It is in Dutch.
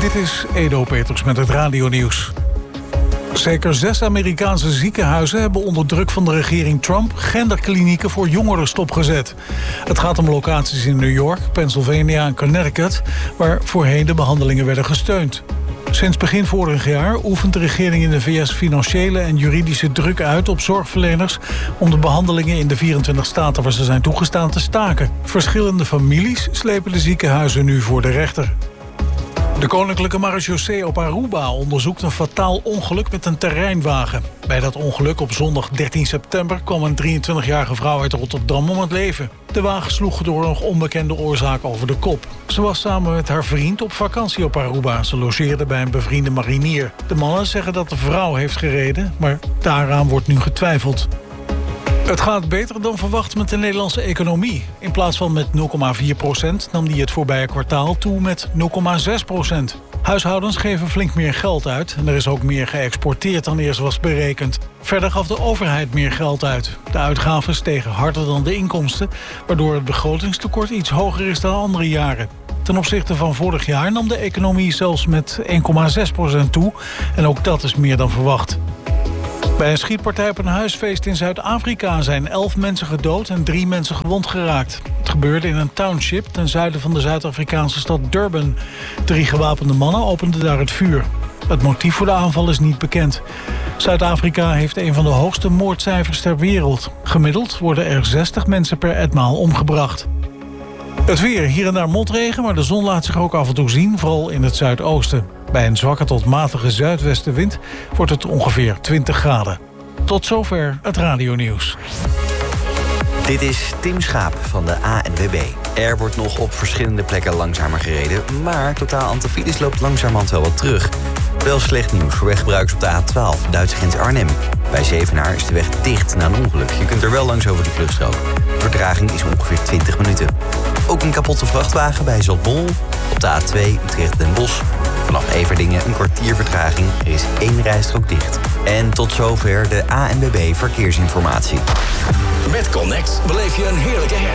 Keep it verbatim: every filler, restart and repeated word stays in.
Dit is Edo Peters met het radionieuws. Zeker zes Amerikaanse ziekenhuizen hebben onder druk van de regering Trump genderklinieken voor jongeren stopgezet. Het gaat om locaties in New York, Pennsylvania en Connecticut, waar voorheen de behandelingen werden gesteund. Sinds begin vorig jaar oefent de regering in de V S financiële en juridische druk uit op zorgverleners om de behandelingen in de vierentwintig staten waar ze zijn toegestaan te staken. Verschillende families slepen de ziekenhuizen nu voor de rechter. De Koninklijke Marechaussee op Aruba onderzoekt een fataal ongeluk met een terreinwagen. Bij dat ongeluk op zondag dertien september kwam een drieëntwintigjarige vrouw uit Rotterdam om het leven. De wagen sloeg door nog onbekende oorzaak over de kop. Ze was samen met haar vriend op vakantie op Aruba. Ze logeerde bij een bevriende marinier. De mannen zeggen dat de vrouw heeft gereden, maar daaraan wordt nu getwijfeld. Het gaat beter dan verwacht met de Nederlandse economie. In plaats van met nul komma vier procent nam die het voorbije kwartaal toe met nul komma zes procent. Huishoudens geven flink meer geld uit en er is ook meer geëxporteerd dan eerst was berekend. Verder gaf de overheid meer geld uit. De uitgaven stegen harder dan de inkomsten, waardoor het begrotingstekort iets hoger is dan andere jaren. Ten opzichte van vorig jaar nam de economie zelfs met één komma zes procent toe en ook dat is meer dan verwacht. Bij een schietpartij op een huisfeest in Zuid-Afrika zijn elf mensen gedood en drie mensen gewond geraakt. Het gebeurde in een township ten zuiden van de Zuid-Afrikaanse stad Durban. Drie gewapende mannen openden daar het vuur. Het motief voor de aanval is niet bekend. Zuid-Afrika heeft een van de hoogste moordcijfers ter wereld. Gemiddeld worden er zestig mensen per etmaal omgebracht. Het weer, hier en daar motregen, maar de zon laat zich ook af en toe zien, vooral in het zuidoosten. Bij een zwakke tot matige zuidwestenwind wordt het ongeveer twintig graden. Tot zover het radionieuws. Dit is Tim Schaap van de A N W B. Er wordt nog op verschillende plekken langzamer gereden, maar totaal aantal files loopt langzamerhand wel wat terug. Wel slecht nieuws voor weggebruikers op de A twaalf, Duitse grens Arnhem. Bij Zevenaar is de weg dicht na een ongeluk. Je kunt er wel langs over de vluchtstrook. De vertraging is ongeveer twintig minuten. Ook een kapotte vrachtwagen bij Zaltbommel. Op de A twee Utrecht-Den Bosch. Vanaf Everdingen een kwartier vertraging. Er is één rijstrook dicht. En tot zover de A N W B Verkeersinformatie. Met Connect beleef je een heerlijke herfst.